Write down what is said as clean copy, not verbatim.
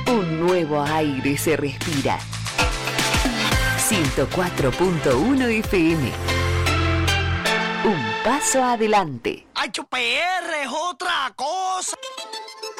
Un nuevo aire se respira. 104.1 FM. Un paso adelante. ¡HPR es otra cosa!